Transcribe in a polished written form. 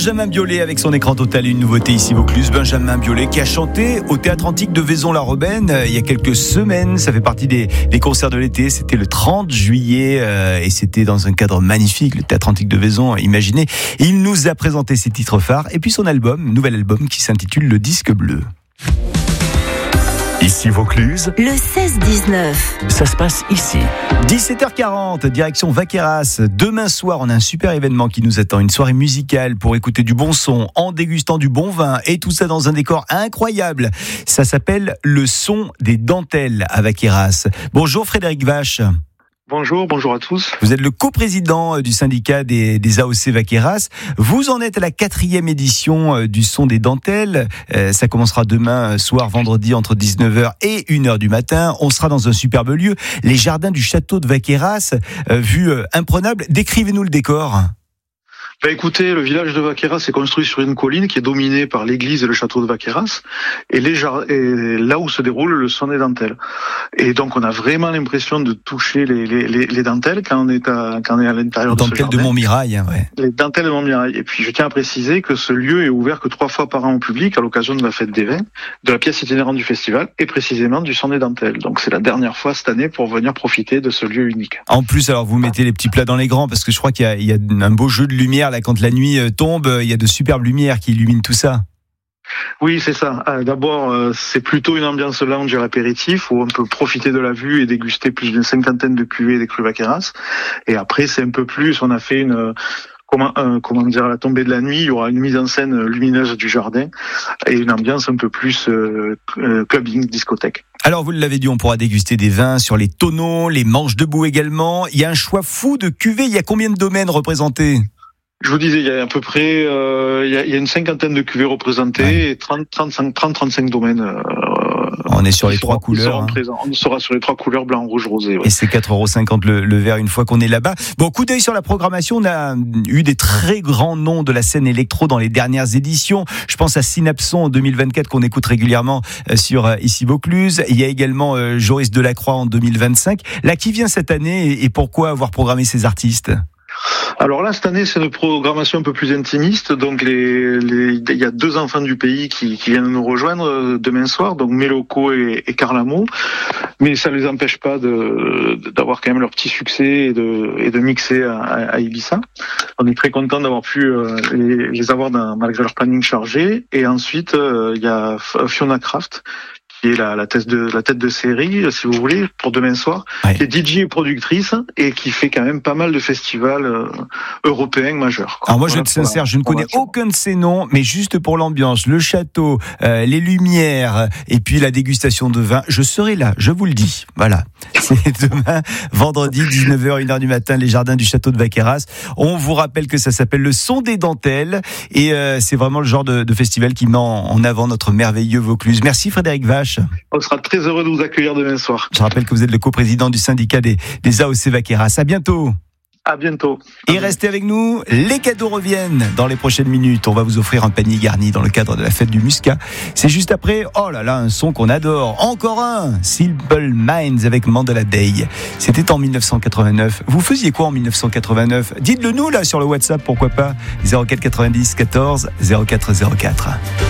Benjamin Biolay avec son écran total et une nouveauté ici Vaucluse. Benjamin Biolay qui a chanté au Théâtre Antique de Vaison-la-Romaine il y a quelques semaines. Ça fait partie des concerts de l'été. C'était le 30 juillet et c'était dans un cadre magnifique, le Théâtre Antique de Vaison, imaginez. Il nous a présenté ses titres phares et puis son nouvel album qui s'intitule Le Disque Bleu. Ici Vaucluse, le 16-19. Ça se passe ici. 17h40, direction Vaqueyras. Demain soir, on a un super événement qui nous attend. Une soirée musicale pour écouter du bon son, en dégustant du bon vin et tout ça dans un décor incroyable. Ça s'appelle le son des dentelles à Vaqueyras. Bonjour Frédéric Vache. Bonjour à tous. Vous êtes le coprésident du syndicat des AOC Vaqueyras. Vous en êtes à la 4e édition du son des dentelles. Ça commencera demain soir, vendredi, entre 19h et 1h du matin. On sera dans un superbe lieu, les jardins du château de Vaqueyras, vue imprenable. Décrivez-nous le décor. Écoutez, le village de Vaqueyras est construit sur une colline qui est dominée par l'église et le château de Vaqueyras, et là où se déroule le son des dentelles. Et donc on a vraiment l'impression de toucher les dentelles quand on est à l'intérieur de ce jardin. Dentelles de Montmirail, ouais. Les dentelles de Montmirail. Et puis je tiens à préciser que ce lieu est ouvert que 3 fois par an au public à l'occasion de la fête des vins, de la pièce itinérante du festival et précisément du son des dentelles. Donc c'est la dernière fois cette année pour venir profiter de ce lieu unique. En plus, alors vous mettez les petits plats dans les grands parce que je crois qu'il y a un beau jeu de lumière là quand la nuit tombe, il y a de superbes lumières qui illuminent tout ça. Oui, c'est ça. D'abord, c'est plutôt une ambiance lounge et apéritif où on peut profiter de la vue et déguster plus d'une 50aine de cuvées des crus Vaqueyras. Et après, c'est un peu plus, on a fait à la tombée de la nuit, il y aura une mise en scène lumineuse du jardin et une ambiance un peu plus clubbing, discothèque. Alors vous l'avez dit, on pourra déguster des vins sur les tonneaux, les manches debout également. Il y a un choix fou de cuvées. Il y a combien de domaines représentés ? Je vous disais, il y a à peu près il y a une 50aine de cuvées représentées, ouais. Et 30-35 domaines. On est sur les 3 couleurs. On sera sur les 3 couleurs, blanc, rouge, rosé. Ouais. Et c'est 4,50 € le verre une fois qu'on est là-bas. Bon, coup d'œil sur la programmation. On a eu des très grands noms de la scène électro dans les dernières éditions. Je pense à Synapson en 2024 qu'on écoute régulièrement sur Ici Vaucluse. Il y a également Joris Delacroix en 2025. Là, qui vient cette année et pourquoi avoir programmé ces artistes ? Alors là, cette année, c'est une programmation un peu plus intimiste. Donc, il y a 2 enfants du pays qui viennent nous rejoindre demain soir, donc Méloko et Carlamo. Mais ça les empêche pas d'avoir quand même leur petit succès et de mixer à Ibiza. On est très content d'avoir pu les avoir malgré leur planning chargé. Et ensuite, il y a Fiona Kraft, qui est la tête de série, si vous voulez, pour demain soir, ouais. Qui est DJ et productrice et qui fait quand même pas mal de festivals européens majeurs. Alors moi, je vais être sincère, je ne connais aucun de ces noms, mais juste pour l'ambiance, le château, les lumières et puis la dégustation de vin, je serai là, je vous le dis. Voilà. C'est demain, vendredi, 19h, 1h du matin, les jardins du château de Vaqueyras. On vous rappelle que ça s'appelle le son des dentelles et c'est vraiment le genre de festival qui met en avant notre merveilleux Vaucluse. Merci Frédéric Vache. On sera très heureux de vous accueillir demain soir. Je rappelle que vous êtes le coprésident du syndicat des AOC Vaqueyras. À bientôt. À bientôt. Et restez avec nous, les cadeaux reviennent dans les prochaines minutes. On va vous offrir un panier garni dans le cadre de la fête du Muscat. C'est juste après, oh là là, un son qu'on adore. Encore un, Simple Minds avec Mandela Day. C'était en 1989. Vous faisiez quoi en 1989 ? Dites-le nous là sur le WhatsApp, pourquoi pas. 04 90 14 04 04.